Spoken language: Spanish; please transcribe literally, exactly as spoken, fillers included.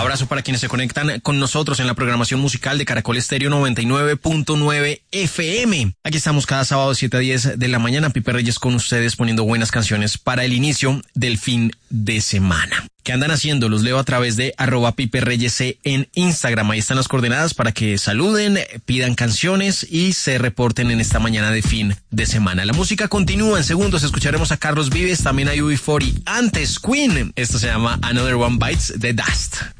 abrazo para quienes se conectan con nosotros en la programación musical de Caracol Estéreo noventa y nueve punto nueve F M. Aquí estamos cada sábado siete a diez de la mañana, Pipe Reyes con ustedes poniendo buenas canciones para el inicio del fin de semana. ¿Qué andan haciendo? Los leo a través de arroba Pipe Reyes C en Instagram. Ahí están las coordenadas para que saluden, pidan canciones y se reporten en esta mañana de fin de semana. La música continúa. En segundos escucharemos a Carlos Vives, también a U B cuarenta. Antes, Queen. Esto se llama Another One Bites the Dust.